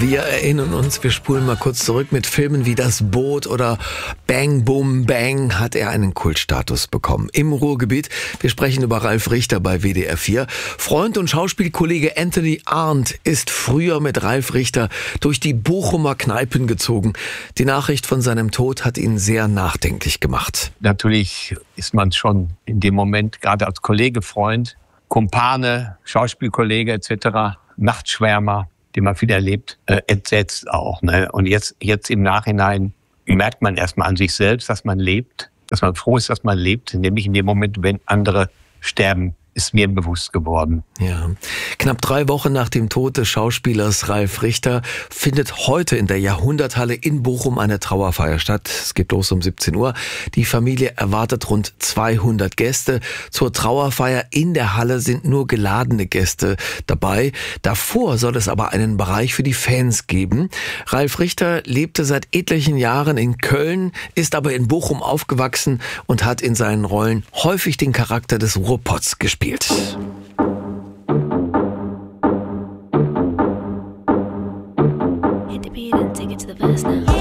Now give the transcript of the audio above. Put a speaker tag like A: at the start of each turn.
A: Wir erinnern uns, wir spulen mal kurz zurück mit Filmen wie Das Boot oder Bang Boom Bang hat er einen Kultstatus bekommen. Im Ruhrgebiet, wir sprechen über Ralf Richter bei WDR 4. Freund und Schauspielkollege Anthony Arndt ist früher mit Ralf Richter durch die Bochumer Kneipen gezogen. Die Nachricht von seinem Tod hat ihn sehr nachdenklich gemacht.
B: Natürlich ist man schon in dem Moment, gerade als Kollege, Freund, Kumpane, Schauspielkollege etc., Nachtschwärmer, den man viel erlebt, entsetzt auch. Ne? Und jetzt im Nachhinein merkt man erstmal an sich selbst, dass man lebt, dass man froh ist, dass man lebt, nämlich in dem Moment, wenn andere sterben, ist mir bewusst geworden.
A: Ja. Knapp 3 Wochen nach dem Tod des Schauspielers Ralf Richter findet heute in der Jahrhunderthalle in Bochum eine Trauerfeier statt. Es geht los um 17 Uhr. Die Familie erwartet rund 200 Gäste. Zur Trauerfeier in der Halle sind nur geladene Gäste dabei. Davor soll es aber einen Bereich für die Fans geben. Ralf Richter lebte seit etlichen Jahren in Köln, ist aber in Bochum aufgewachsen und hat in seinen Rollen häufig den Charakter des Ruhrpots gespielt.
C: Hit the beat and take it to the verse now.